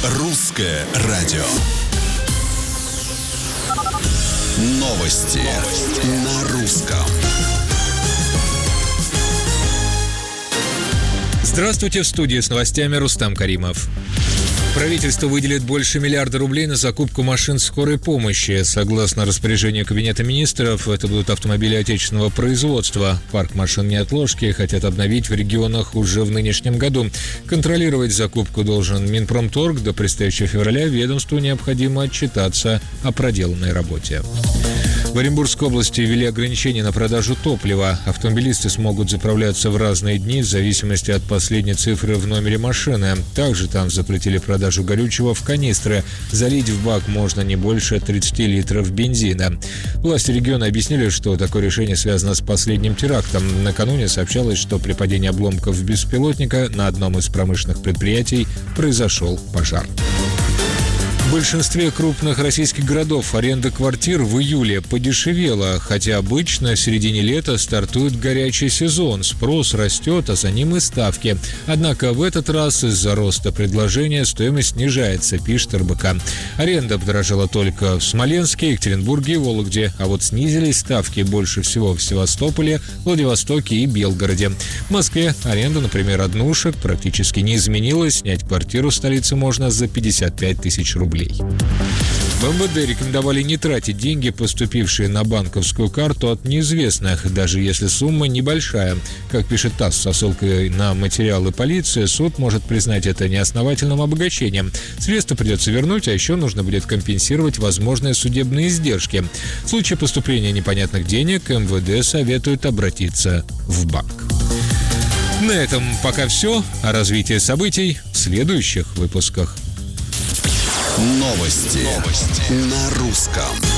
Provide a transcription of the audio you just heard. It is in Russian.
Русское радио. Новости на русском. Здравствуйте, в студии с новостями Рустам Каримов. Правительство выделит больше миллиарда рублей на закупку машин скорой помощи. Согласно распоряжению Кабинета министров, это будут автомобили отечественного производства. Парк машин неотложки хотят обновить в регионах уже в нынешнем году. Контролировать закупку должен Минпромторг. До предстоящего февраля ведомству необходимо отчитаться о проделанной работе. В Оренбургской области ввели ограничения на продажу топлива. Автомобилисты смогут заправляться в разные дни в зависимости от последней цифры в номере машины. Также там запретили продажу горючего в канистры. Залить в бак можно не больше 30 литров бензина. Власти региона объяснили, что такое решение связано с последним терактом. Накануне сообщалось, что при падении обломков беспилотника на одном из промышленных предприятий произошел пожар. В большинстве крупных российских городов аренда квартир в июле подешевела, хотя обычно в середине лета стартует горячий сезон, спрос растет, а за ним и ставки. Однако в этот раз из-за роста предложения стоимость снижается, пишет РБК. Аренда подорожала только в Смоленске, Екатеринбурге и Вологде, а вот снизились ставки больше всего в Севастополе, Владивостоке и Белгороде. В Москве аренда, например, однушек практически не изменилась, снять квартиру в столице можно за 55 тысяч рублей. В МВД рекомендовали не тратить деньги, поступившие на банковскую карту от неизвестных, даже если сумма небольшая. Как пишет ТАСС со ссылкой на материалы полиции, суд может признать это неосновательным обогащением. Средства придется вернуть, а еще нужно будет компенсировать возможные судебные издержки. В случае поступления непонятных денег МВД советует обратиться в банк. На этом пока все. О развитии событий в следующих выпусках. Новости на русском.